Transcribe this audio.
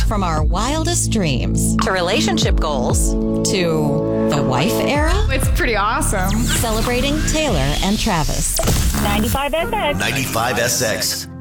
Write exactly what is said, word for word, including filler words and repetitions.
From our wildest dreams to relationship goals to the wife era. It's pretty awesome. Celebrating Taylor and Travis. ninety-five S X. ninety-five S X.